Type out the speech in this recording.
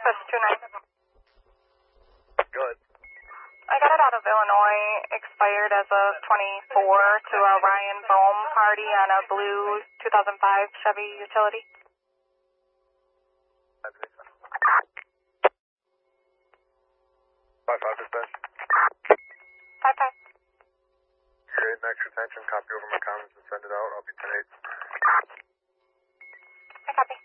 Dispatch 29. Good. I got it out of Illinois, expired as of 24 to a Ryan Bohm party on a blue 2005 Chevy utility. 5-5 dispatch. 5-5. Create an extra attention, copy over my comments and send it out. I'll be 10-8. I copy.